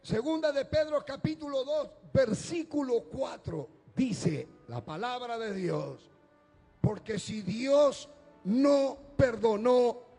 Segunda de Pedro capítulo 2, versículo 4, dice la palabra de Dios: porque si Dios no perdonó